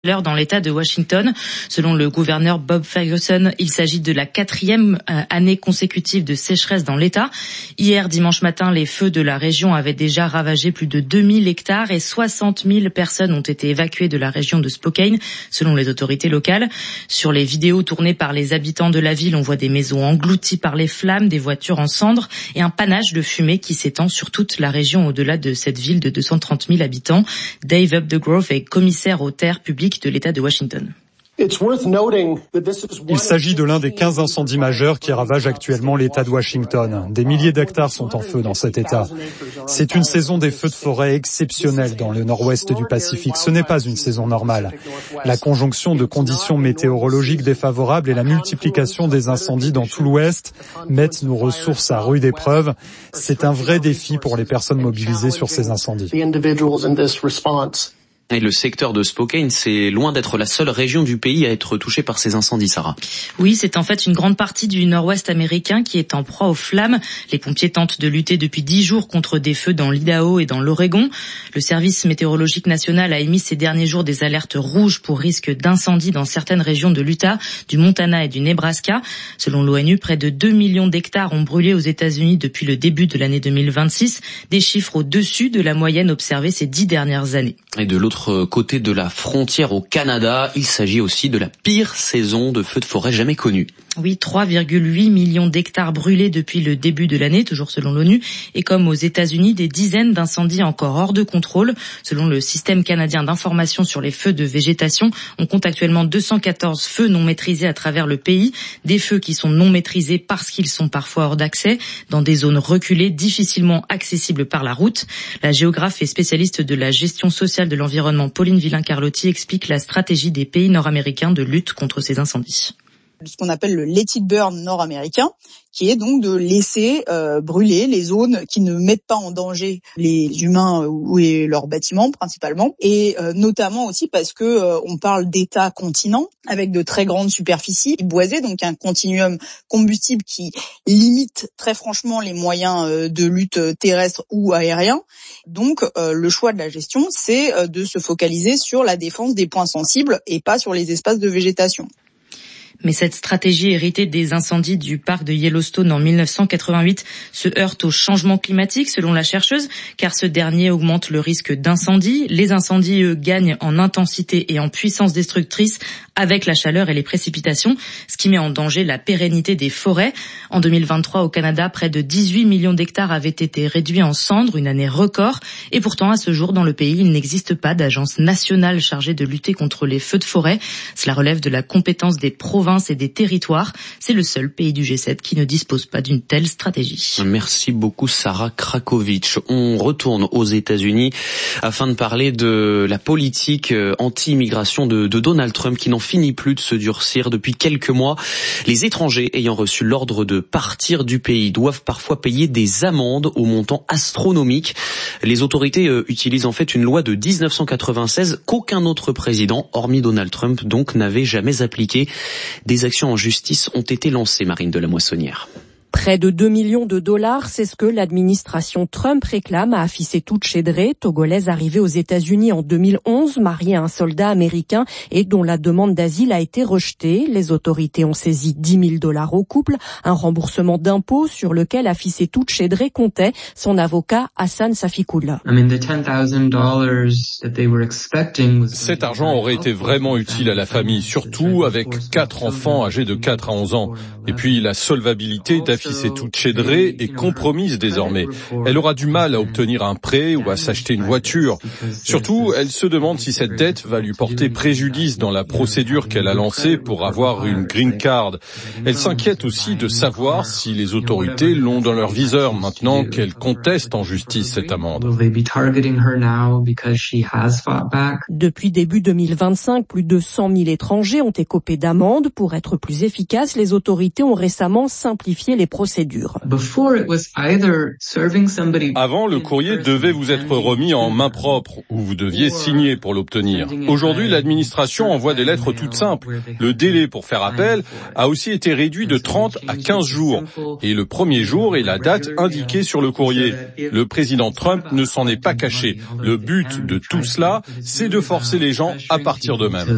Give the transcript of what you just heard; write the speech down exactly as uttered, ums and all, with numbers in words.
l'heure dans l'État de Washington. Selon le gouverneur Bob Ferguson, il s'agit de la quatrième année consécutive de sécheresse dans l'État. Hier, dimanche matin, les feux de la région avaient déjà ravagé plus de deux mille hectares et soixante mille personnes ont été évacuées de la région de Spokane, selon les autorités locales. Sur les vidéos tournées par les habitants de la ville, on voit des maisons englouties par les flammes, des voitures en cendres et un panache de fumée qui s'étend sur toute la région au-delà de cette ville de deux cent trente mille habitants. Dave Updegrove est commissaire aux terres publiques de l'État de Washington. Il s'agit de l'un des quinze incendies majeurs qui ravagent actuellement l'État de Washington. Des milliers d'hectares sont en feu dans cet État. C'est une saison des feux de forêt exceptionnelle dans le nord-ouest du Pacifique. Ce n'est pas une saison normale. La conjonction de conditions météorologiques défavorables et la multiplication des incendies dans tout l'ouest mettent nos ressources à rude épreuve. C'est un vrai défi pour les personnes mobilisées sur ces incendies. Et le secteur de Spokane, c'est loin d'être la seule région du pays à être touchée par ces incendies, Sarah. Oui, c'est en fait une grande partie du nord-ouest américain qui est en proie aux flammes. Les pompiers tentent de lutter depuis dix jours contre des feux dans l'Idaho et dans l'Oregon. Le service météorologique national a émis ces derniers jours des alertes rouges pour risque d'incendie dans certaines régions de l'Utah, du Montana et du Nebraska. Selon l'ONU, près de deux millions d'hectares ont brûlé aux États-Unis depuis le début de l'année deux mille vingt-six, des chiffres au-dessus de la moyenne observée ces dix dernières années. Et de l'autre côté de la frontière au Canada, il s'agit aussi de la pire saison de feux de forêt jamais connue. Oui, trois virgule huit millions d'hectares brûlés depuis le début de l'année, toujours selon l'ONU. Et comme aux États-Unis, des dizaines d'incendies encore hors de contrôle. Selon le système canadien d'information sur les feux de végétation, on compte actuellement deux cent quatorze feux non maîtrisés à travers le pays. Des feux qui sont non maîtrisés parce qu'ils sont parfois hors d'accès, dans des zones reculées, difficilement accessibles par la route. La géographe et spécialiste de la gestion sociale de l'environnement, Pauline Villain-Carlotti, explique la stratégie des pays nord-américains de lutte contre ces incendies. Ce qu'on appelle le let it burn nord-américain, qui est donc de laisser euh, brûler les zones qui ne mettent pas en danger les humains ou et leurs bâtiments principalement, et euh, notamment aussi parce que euh, on parle d'États-continents avec de très grandes superficies boisées, donc un continuum combustible qui limite très franchement les moyens euh, de lutte terrestre ou aérien. Donc euh, le choix de la gestion, c'est euh, de se focaliser sur la défense des points sensibles et pas sur les espaces de végétation. Mais cette stratégie héritée des incendies du parc de Yellowstone en mille neuf cent quatre-vingt-huit se heurte au changement climatique, selon la chercheuse, car ce dernier augmente le risque d'incendie. Les incendies, eux, gagnent en intensité et en puissance destructrice avec la chaleur et les précipitations, ce qui met en danger la pérennité des forêts. En deux mille vingt-trois, au Canada, près de dix-huit millions d'hectares avaient été réduits en cendres, une année record. Et pourtant, à ce jour, dans le pays, il n'existe pas d'agence nationale chargée de lutter contre les feux de forêt. Cela relève de la compétence des provinces et des territoires. C'est le seul pays du G sept qui ne dispose pas d'une telle stratégie. Merci beaucoup Sarah Krakovic. On retourne aux États-Unis afin de parler de la politique anti-immigration de, de Donald Trump qui n'en finit plus de se durcir depuis quelques mois. Les étrangers ayant reçu l'ordre de partir du pays doivent parfois payer des amendes au montant astronomique. Les autorités euh, utilisent en fait une loi de dix-neuf cent quatre-vingt-seize qu'aucun autre président, hormis Donald Trump, donc n'avait jamais appliquée. Des actions en justice ont été lancées, Marine de la Moissonnière. Près de deux millions de dollars, c'est ce que l'administration Trump réclame à Afisetou Tchedré, togolaise arrivée aux États-Unis en deux mille onze, mariée à un soldat américain et dont la demande d'asile a été rejetée. Les autorités ont saisi dix mille dollars au couple, un remboursement d'impôts sur lequel Afisetou Tchedré comptait. Son avocat Hassan Safikoula. Cet argent aurait été vraiment utile à la famille, surtout avec quatre enfants âgés de quatre à onze ans. Et puis la solvabilité d'Afisetou Tchedré est compromise désormais. Elle aura du mal à obtenir un prêt ou à s'acheter une voiture. Surtout, elle se demande si cette dette va lui porter préjudice dans la procédure qu'elle a lancée pour avoir une green card. Elle s'inquiète aussi de savoir si les autorités l'ont dans leur viseur maintenant qu'elle conteste en justice cette amende. Depuis début deux mille vingt-cinq, plus de cent mille étrangers ont écopé d'amendes. Pour être plus efficaces, les autorités ont récemment simplifié les procédures. Avant, le courrier devait vous être remis en main propre ou vous deviez signer pour l'obtenir. Aujourd'hui, l'administration envoie des lettres toutes simples. Le délai pour faire appel a aussi été réduit de trente à quinze jours. Et le premier jour est la date indiquée sur le courrier. Le président Trump ne s'en est pas caché. Le but de tout cela, c'est de forcer les gens à partir d'eux-mêmes.